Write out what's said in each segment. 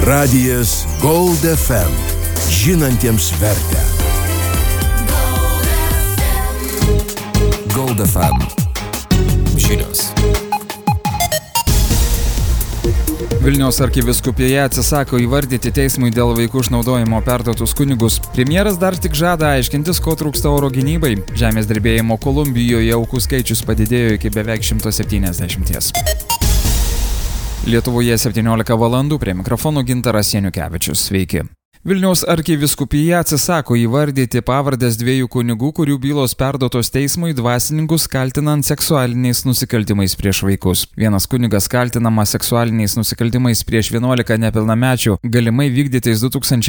Radijas Gold FM. Žinantiems vertę. Gold FM. Žinios. Vilniaus arkivyskupija atsisako įvardyti teismui dėl vaikų išnaudojimo perduotus kunigus. Premjeras dar tik žada aiškintis, ko trūksta oro gynybai. Žemės drebėjimo Kolumbijoje aukų skaičius padidėjo iki beveik 170. Lietuvoje 17 valandų, prie mikrofono Gintaras Janukevičius. Sveiki. Vilniaus arkivyskupija atsisako įvardyti pavardės 2 kunigų, kurių bylos perduotos teismui dvasininkus kaltinant seksualiniais nusikaltimais prieš vaikus. Vienas kunigas kaltinamas seksualiniais nusikaltimais prieš 11 nepilnamečių, galimai vykdytais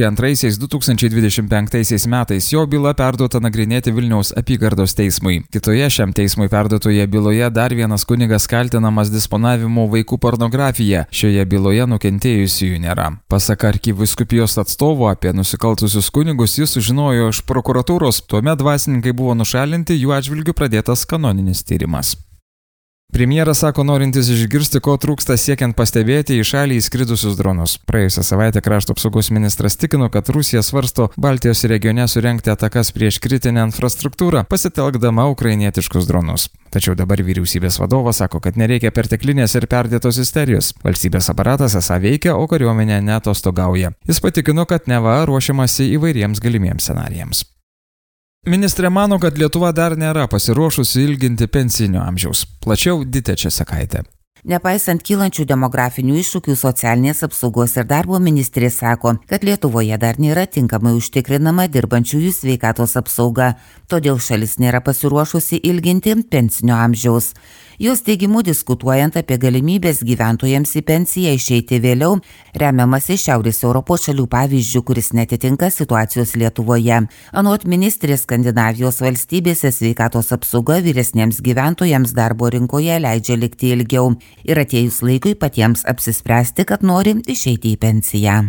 2002-2025 metais. Jo byla perduota nagrinėti Vilniaus apygardos teismui. Kitoje šiam teismui perduotoje byloje dar vienas kunigas kaltinamas disponavimu vaikų pornografija. Šioje byloje nukentėjusiųjų nėra. Pasak arkivyskupijos atstovų, apie nusikaltusius kunigus jis sužinojo iš prokuratūros, tuomet dvasininkai buvo nušalinti, jų atžvilgiu pradėtas kanoninis tyrimas. Premjeras sako norintis išgirsti, ko trūksta siekiant pastebėti į šalį įskridusius dronus. Praėjusią savaitę krašto apsaugos ministras tikino, kad Rusija svarsto Baltijos regione surengti atakas prieš kritinę infrastruktūrą, pasitelkdama ukrainietiškus dronus. Tačiau dabar vyriausybės vadovas sako, kad nereikia perteklinės ir perdėtos isterijos. Valstybės aparatas esą veikia, o kariuomenė neatostogauja. Jis patikino, kad neva ruošiamasi įvairiems galimiems scenarijams. Ministrė mano, kad Lietuva dar nėra pasiruošusi ilginti pensinio amžiaus. Plačiau Ditė Česakaitė. Nepaisant kylančių demografinių iššūkių, socialinės apsaugos ir darbo ministrė sako, kad Lietuvoje dar nėra tinkamai užtikrinama dirbančiųjų sveikatos apsauga, todėl šalis nėra pasiruošusi ilginti pensinio amžiaus. Jos teigimu, diskutuojant apie galimybės gyventojams į pensiją išeiti vėliau, remiamasi Šiaurės Europos šalių pavyzdžių, kuris netitinka situacijos Lietuvoje. Anot ministrės, Skandinavijos valstybėse sveikatos apsauga vyresniems gyventojams darbo rinkoje leidžia likti ilgiau ir atėjus laikui patiems apsispręsti, kad nori išeiti į pensiją.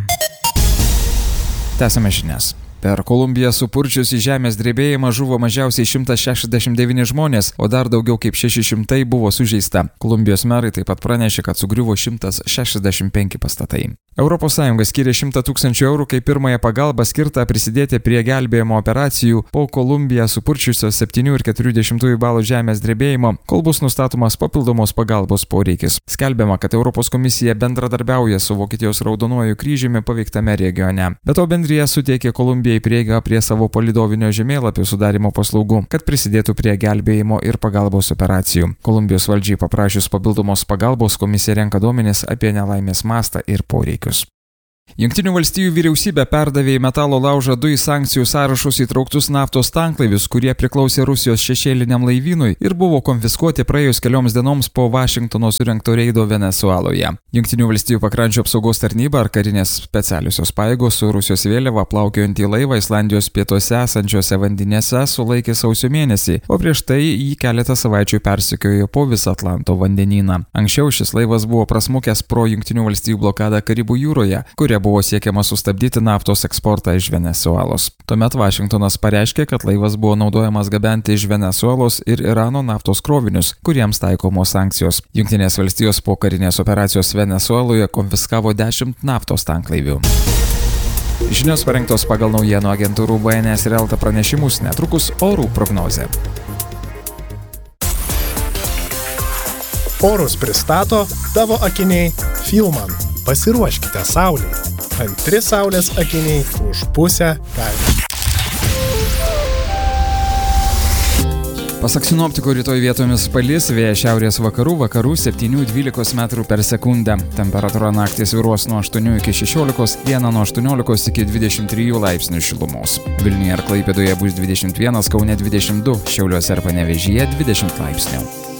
Tęsame žinias. Per Kolumbiją supurčiusį žemės drebėjimą žuvo mažiausiai 169 žmonės, o dar daugiau kaip 600 buvo sužeista. Kolumbijos merai taip pat pranešė, kad sugriuvo 165 pastatai. ES skiria 100 000 eurų kaip pirmąją pagalbą skirtą prisidėti prie gelbėjimo operacijų po Kolumbiją supurčiusios 7,4 balų žemės drebėjimo, kol bus nustatomas papildomos pagalbos poreikis. Skelbiama, kad Europos komisija bendradarbiauja su Vokietijos Raudonuoju kryžiumi paveiktame regione. Be to bendrija suteikė Kolumbijai prieigą prie savo palydovinio žemėlapių sudarimo paslaugų, kad prisidėtų prie gelbėjimo ir pagalbos operacijų. Kolumbijos valdžiai paprašius papildomos pagalbos, komisija renka duomenis apie nelaimės mastą ir poreikius. Jungtinių valstijų vyriausybė perdavė į metalo laužą 2 sankcijų sąrašus įtrauktus naftos tanklaivius, kurie priklausė Rusijos šešėliniam laivynui ir buvo konfiskuoti praėjus kelioms dienoms po Vašingtono surengto reido Venesueloje. Jungtinių valstijų pakrančių apsaugos tarnyba ar karinės specialiosios pajėgos su Rusijos vėliava plaukiojantį laivą Islandijos pietuose esančiose vandenyse sulaikė sausio mėnesį, o prieš tai jį keletą savaičių persekiojo po visą Atlanto vandenyną. Anksčiau šis laivas buvo prasmukęs pro Jungtinių valstijų blokadą Karibų jūroje, kuria buvo siekiama sustabdyti naftos eksportą iš Venesuelos. Tuomet Vašingtonas pareiškė, kad laivas buvo naudojamas gabenti iš Venesuelos ir Irano naftos krovinius, kuriems taikomos sankcijos. Jungtinės valstijos po karinės operacijos Venesueloje konfiskavo 10 naftos tanklaivių. Žinios parengtos pagal naujienų agentūrų BNS ir Elta pranešimus, netrukus orų prognozė. Orus pristato tavo akiniai Filman. Pasiruoškite saulei. Antri saulės akiniai už pusę kainų. Pasak sinoptikų, rytoj vietomis palis, vėjas šiaurės vakarų 7-12 metrų per sekundę. Temperatūra naktį svyruos nuo 8 iki 16, dieną nuo 18 iki 23 laipsnių šilumos. Vilniuje ir Klaipėdoje bus 21, Kaune 22, Šiauliuose ir Panevėžyje 20 laipsnių.